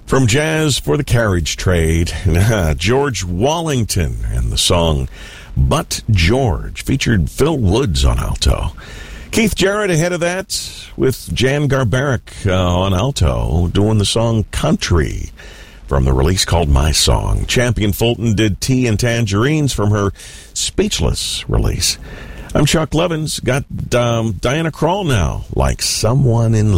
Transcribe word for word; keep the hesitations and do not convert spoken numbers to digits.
From Jazz for the Carriage Trade, George Wallington and the song But George featured Phil Woods on alto. Keith Jarrett ahead of that with Jan Garbarek uh, on alto doing the song Country from the release called My Song. Champion Fulton did Tea and Tangerines from her Speechless release. I'm Chuck Levins. Got um, Diana Krall now, Like Someone in